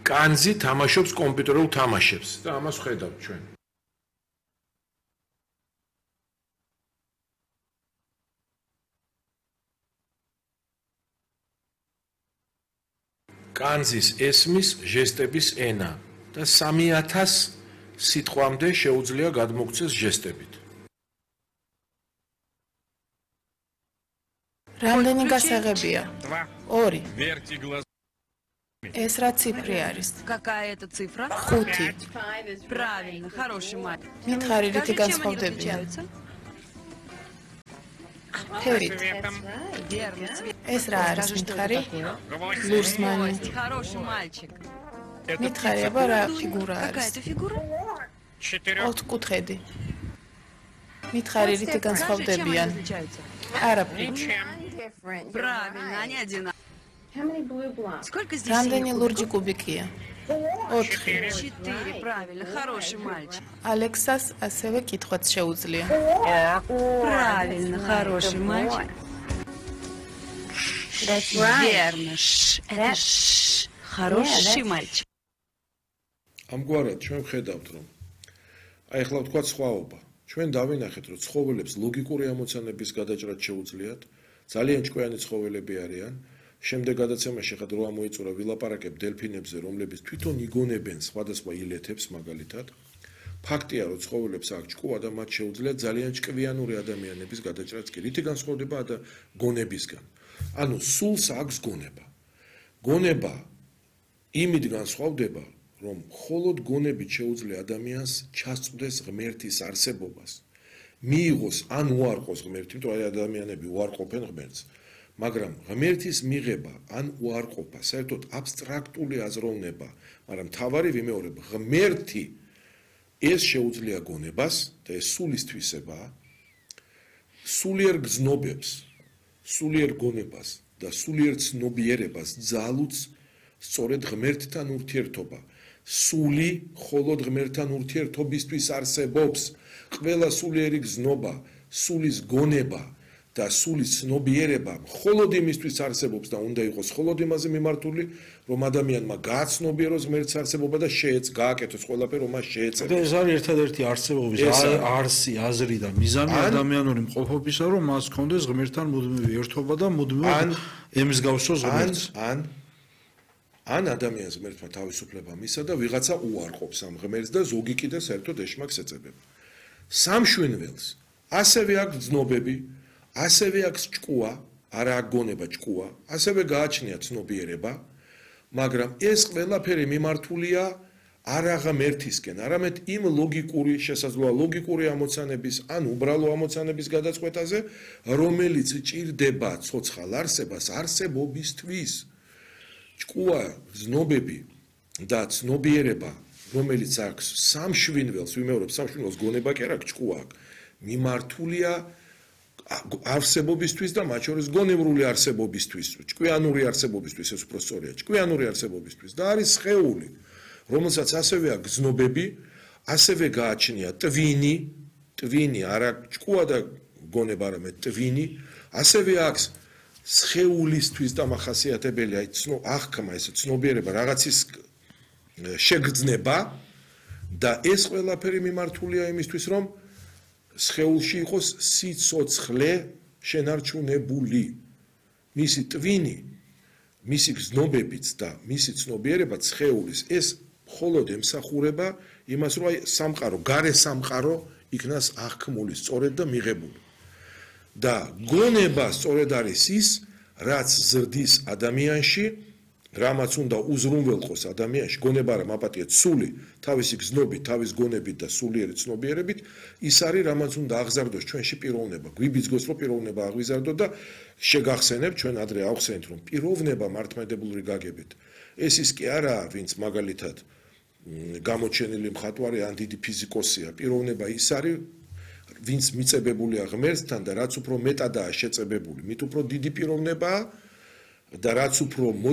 კანძი თამაშობს კომპიუტერულ თამაშებს და ამას ხედავთ ჩვენ. კანძის ესმის ჟესტების ენა და 3000 სიტყვამდე შეუძლია გადმოგვცეს ჟესტებით. რამდენი გასაღებია? 2. ეს რა ციფრი არის? Какая это цифра? 5. Правильно, хороший мальчик. მითხარი რითი განსხვავდებიან? ფერით. Верно, цвет. ეს რა არის მითხარი? ლურსმანი. Хороший мальчик. მითხარი აბა რა ფიგურა Какая არის? это фигура? 4-კუთხედი. მითხარი რითი Скажи, чем они განსხვავდებიან? отличаются? არაფრით. Правильно, они одинаковые. Сколько здесь რამდენი синих ლურჯი кубиков? კუბიკია? 4. 4, правильно, хороший мальчик. ალექსას ასევე კითხვაც შეუძლია. Правильно, хороший мальчик. Верно, это хороший мальчик. ამგვარად ჩვენ ვხედავთ რომ აი ახლა ვთქვათ სხვაობა. ჩვენ დავინახეთ რომ ცხოველებს ლოგიკური ამოცანების გადაჭრაც შეუძლიათ, ძალიან ჭკვიანი ცხოველები არიან. შემდეგ გადაცემაში ხა დრო ამოიწურა ვილაპარაკებ დელფინებზე, რომლებიც თვითონ იგონებენ სხვადასხვა ილეთებს მაგალითად. ფაქტია რომ ცხოველებს აქვს ჭკუა და მათ შეუძლიათ ძალიან ჭკვიანური ადამიანების გადაჭრაც კი. რითი განსხვავდება გონებისგან? ანუ სულს აქვს გონება. გონება იმით განსხვავდება რომ მხოლოდ გონებით შეუძლია ადამიანს ჩასწვდეს ღმერთის არსებობას. მიიღოს ან უარყოს ღმერთი, იმიტომ რომ ადამიანები უარყოფენ ღმერთს, მაგრამ ღმერთის მიღება ან უარყოფა საერთოდ აბსტრაქტული აზროვნება, მაგრამ მთავარი ვიმეორებ, ღმერთი ეს შეუძლია გონებას და ეს სულის თვისებაა, სულიერ გზნობებს, სულიერ გონებას და სულიერ ცნობიერებას ძალუც სწორედ ღმერთთან ურთიერთობა. სული მხოლოდ ღმერთთან ურთიერთობისთვის არსებობს. ყველა სულიერი გზნობა, სულის გონება და სულის ცნობიერება მხოლოდ იმისთვის არსებობს და უნდა იყოს მხოლოდ იმაზე მიმართული, რომ ადამიანმა გააცნობიეროს ღმერთის არსებობა და გააკეთოს ყველაფერი, რომ მას შეეწება. ეს არის ერთადერთი არსებობის არსი, აზრი და მიზანი ადამიანური მყოფობისა, რომ მას ჰქონდეს ღმერთთან მუდმივი ერთობა და მუდმივად ემსგავსოს ღმერთს. ან ადამიანს ღმერთმა თავისუფლება მისცა და ვიღაცა უარყოფს ამ ღმერთს და ზოგი კიდე საერთოდ ეშმაკს ეწებება. სამშვენველს ასევე აქვს გზნობები, ასევე აქვს ჭკუა, არა გონება ჭკუა, ასევე გააჩნია ცნობიერება, მაგრამ ეს ყველაფერი მიმართულია არა ღმერთისკენ, არამედ იმ ლოგიკური, შესაძლოა ლოგიკური ამოცანების, ან უბრალო ამოცანების გადაწყვეტაზე, რომელიც ჭირდება ცოცხალ არსებას არსებობისთვის. ჭკუა, გზნობები და ცნობიერება, რომელიც აქვს სამშვენველს, ვიმეორებ, სამშვენველს გონება კი არ აქვს, ჭკუა აქვს, მიმართულია არსებობისთვის და მათ შორის გონევრული არსებობისთვის, ჭკვიანური არსებობისთვის, ეს უფრო სწორია, ჭკვიანური არსებობისთვის და არის სხეული, რომელსაც ასევე აქვს გზნობები, ასევე გააჩნია ტვინი, არა ჭკუა და გონება, არამედ ტვინი, ასევე აქვს სხეულისთვის დამახასიათებელი აღქმა, ეს ცნობიერება, რაღაცის შეგრძნება და ეს ყველაფერი მიმართულია იმისთვის, რომ სხეულში იყოს სიცოცხლე შენარჩუნებული. მისი ტვინი, მისი გზნობებიც და მისი ცნობიერებაც სხეულის ეს მხოლოდ ემსახურება იმას, რომ სამყარო, გარე სამყარო იქნას აღქმული, სწორედ და მიღებული. და გონება სწორედ არის ის, რაც ზრდის ადამიანში, რამაც უნდა უზრუნველყოს ადამიანში, გონება რა მაპატიეთ სული, თავისი გზნობით, თავის გონებით და სულიერი ცნობიერებით, ის არის, რამაც უნდა აღზარდოს ჩვენში პიროვნება. გვიბიძგოს, რომ პიროვნება აღვიზარდო და შეგახსენებ, ჩვენ ადრე ავხსენეთ, რომ პიროვნება მართლმადიდებლური გაგებით. ეს ის კი არაა, ვინც მაგალითად გამოჩენილი მხატვარი ან დიდი ფიზიკოსია. პიროვნება ის არის, ვინც მიწებებულია ღმერთთან და რაც უფრო მეტადაა შეწებებული, მით უფრო დიდი პიროვნებაა და რაც უფრო